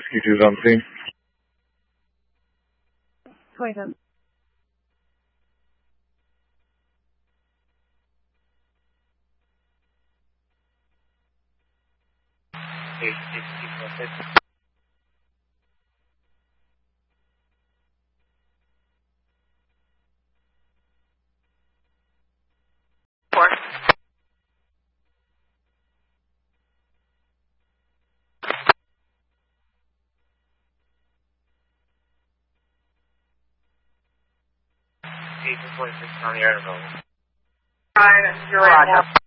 Whiskey 2's on scene. 27. On the interval. You're right.